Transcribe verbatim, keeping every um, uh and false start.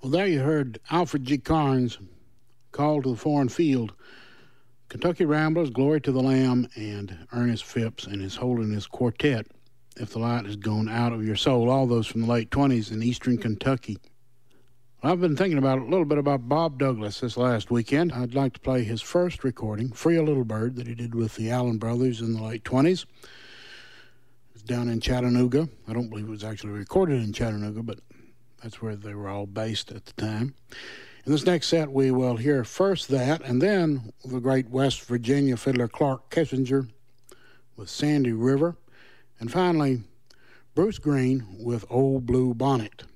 Well, there you heard Alfred G. Carnes, Call to the Foreign Field, Kentucky Ramblers, Glory to the Lamb, and Ernest Phipps and his Holiness Quartet, If the Light Has Gone Out of Your Soul, all those from the late twenties in eastern Kentucky. Well, I've been thinking about a little bit about Bob Douglas this last weekend. I'd like to play his first recording, Free a Little Bird, that he did with the Allen Brothers in the late twenties. It was down in Chattanooga. I don't believe it was actually recorded in Chattanooga, but that's where they were all based at the time. In this next set, we will hear first that, and then the great West Virginia fiddler Clark Kissinger with Sandy River, and finally Bruce Green with Old Blue Bonnet.